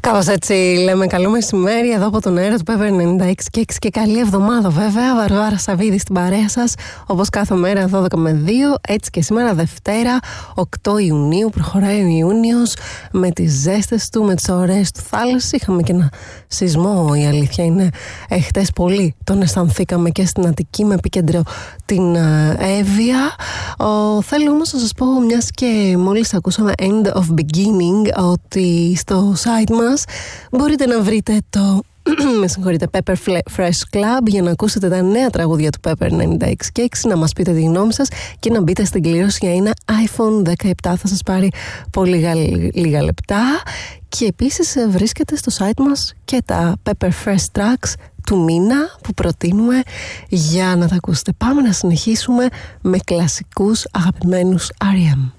Κάπως έτσι λέμε καλό μεσημέρι εδώ από τον αέρα του Pepper 96 και καλή εβδομάδα βέβαια. Βαρβάρα Σαββίδη στην παρέα σας, όπως κάθε μέρα 12 με 2, έτσι και σήμερα Δευτέρα 8 Ιουνίου. Προχωράει ο Ιούνιος με τις ζέστες του, με τις ωραίες του θάλασσες. Είχαμε και ένα σεισμό, η αλήθεια είναι. Χτες πολύ τον αισθανθήκαμε και στην Αττική με επίκεντρο την Εύβοια. Θέλω όμως να σας πω, μιας και μόλις ακούσαμε End of Beginning, ότι στο site μας μπορείτε να βρείτε το με συγχωρείτε, Pepper Fresh Club για να ακούσετε τα νέα τραγούδια του Pepper 96 και 6, να μας πείτε τη γνώμη σας και να μπείτε στην κλήρωση για ένα iPhone 17. Θα σας πάρει πολύ λίγα λεπτά. Και επίσης βρίσκεται στο site μας και τα Pepper Fresh Tracks του μήνα που προτείνουμε για να τα ακούσετε. Πάμε να συνεχίσουμε με κλασικούς αγαπημένους R.E.M.